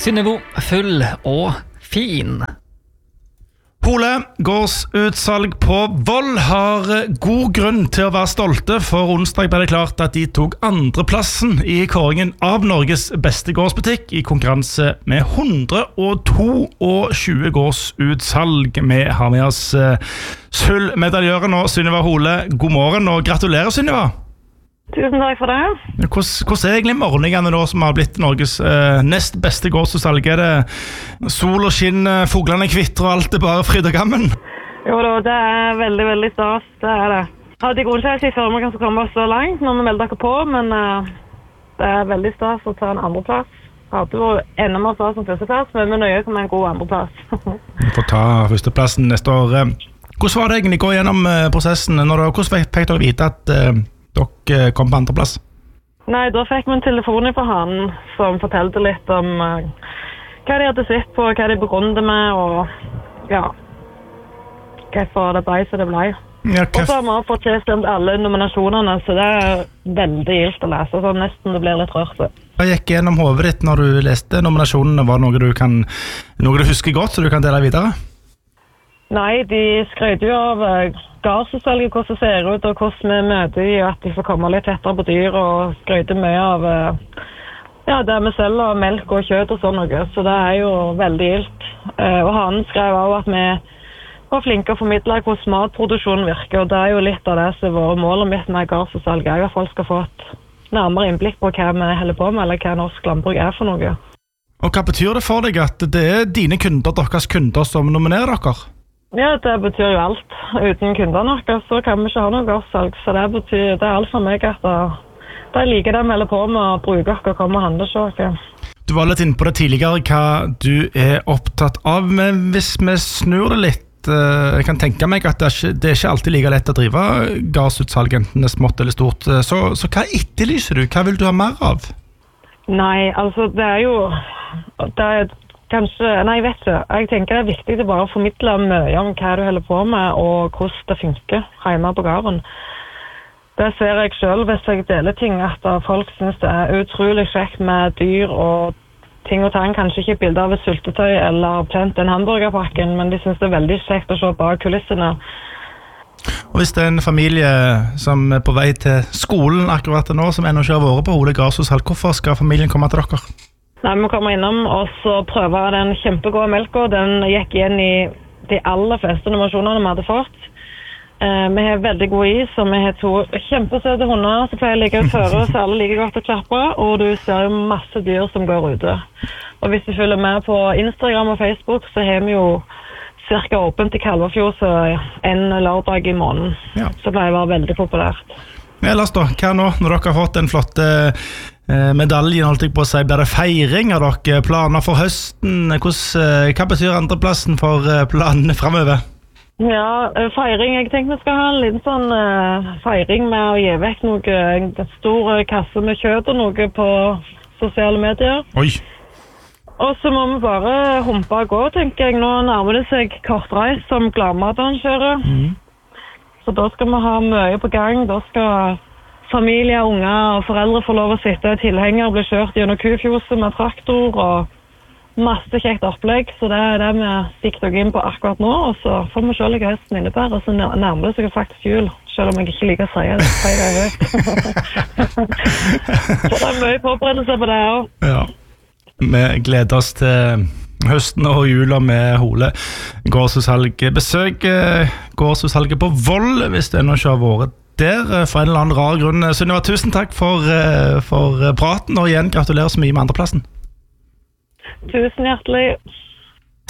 Synnøve, full og fin. Hole, gårdsutsalg på Voll har god grunn til å være stolte, for onsdag ble det klart at de tok andreplassen i kåringen av Norges beste gårdsbutikk i konkurranse med 122 gårdsutsalg. Vi har med oss sølvmedaljøren og Synnøve Hole. God morgen og gratulerer, Synnøve. Tusen takk for det. Hvordan er egentlig morgenene nå som har blitt Norges nest beste gårdsutsalg? Er det sol og skinn, fuglene kvitter og alt er bare fryd og gammen? Jo da, det er veldig, veldig stas, det er det. Hadde i grunnen ikke før vi kan komme oss så langt når vi melder dere på, men det er veldig stas å ta en andreplass. Hadde vært enda mer stas som førsteplass, men vi nøyer med en god andreplass. Vi får ta førsteplassen neste år. Hvordan var det egentlig å gå gjennom prosessen? Hvordan fikk dere vite at dere kom på andreplass? Nei, da fikk vi en telefon fra han som fortalte litt om hva de hadde sett på, hva de begrunnet med, og ja, hvorfor det ble så det ble. Ja, og så har vi fått tilstemt alle nominasjonene, så det er veldig gildt å lese, så nesten det blir litt rørt. Hva gikk gjennom hodet ditt når du leste nominasjonene? Var det noe du husker godt, så du kan dele videre? Nei, de skrøt jo av gårdsutsalget, hvordan det ser ut, og hvordan vi møter i at de får komme litt tettere på dyr, og skrøter mye av det vi selger, melk og kjøtt og sånn noe, så det er jo veldig gildt. Og han skrev også at vi var flinke å formidle hvordan matproduksjonen virker, og det er jo litt av det som var målet mitt med gårdsutsalget, at folk skal få et nærmere innblikk på hva vi holder på med, eller hva norsk landbruk er for noe. Og hva betyr det for deg at det er dine kunder, deres kunder, som nominerer dere? Ja, det betyr jo alt. Uten kundene så kan vi ikke ha noe gårdssalg, så det er alt for meg at det liker det vi holder på med å bruke dere og komme og handle selv. Du var litt inne på det tidligere, hva du er opptatt av, men hvis vi snur det litt, jeg kan tenke meg at det er ikke alltid like lett å drive gårdsutsalg, enten det er smått eller stort, så hva etterlyser du? Hva vil du ha mer av? Nei, altså det er jo kanskje, nei, jeg vet ikke. Jeg tenker det er viktig å bare formidle mye om hva du holder på med, og hvordan det funker hjemme på gården. Det ser jeg selv hvis jeg deler ting, at folk synes det er utrolig kjekt med dyr og ting og tang. Kanskje ikke bilder av et sultetøy eller plent en hamburgerpakken, men de synes det er veldig kjekt å se bak kulissene. Og hvis det er en familie som er på vei til skolen akkurat nå, som ennå ikke har vært på Hole gårdsutsalg, hvorfor skal familien komme til dere? Nei, vi kommer innom og så prøver den kjempegode melka. Den gikk igjen i de aller fleste nominasjonene vi hadde fått. Vi har veldig god is, og vi har 2 kjempesøte hunder som pleier å ligge ut føre, så alle liker godt å klappe, og du ser jo masse dyr som går ute. Og hvis du følger med på Instagram og Facebook, så har vi jo cirka åpent i Kalvafjord, så en lørdag i måneden. Ja. Så pleier det å være veldig populært. Ellers da, hva nå, når dere har fått en flott medaljen, holdt jeg på å si, blir det feiring av dere, planer for høsten? Hva betyr andreplassen for planene fremover? Ja, feiring, jeg tenkte vi skal ha en liten sånn feiring med å gi vekk en stor kasse med kjøtt og noe på sosiale medier. Oi! Og så må vi bare humpe og gå, tenker jeg. Nå nærmer det seg kortreis som Gladmaten kjører. Så da skal vi ha mye på gang. Da skal familie, unger og foreldre få lov å sitte i tilhenger og bli kjørt gjennom kufjoset med traktor og masse kjekt opplegg. Så det er det vi stikker dere inn på akkurat nå, og så får vi se hva høsten innebærer. Og så nærmer det seg faktisk jul, selv om jeg ikke liker å si det. Så det er mye forberedelse på det også. Ja, vi gleder oss til høsten og jula med Hole gårdsutsalg. Besøk gårdsutsalget på Voll hvis det ennå ikke har vært der for en eller annen rar grunn. Synnøve, tusen takk for praten, og igjen gratulerer så mye med andreplassen. Tusen hjertelig.